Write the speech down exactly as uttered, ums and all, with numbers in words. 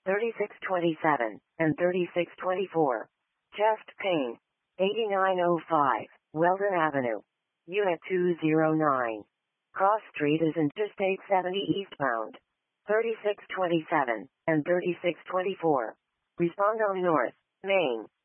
thirty-six twenty-seven, and thirty-six twenty-four. Chest pain. eighty-nine oh five, Weldon Avenue. Unit two oh nine. Cross Street is Interstate seventy eastbound. thirty-six twenty-seven, and thirty-six twenty-four. Respondo North, Main.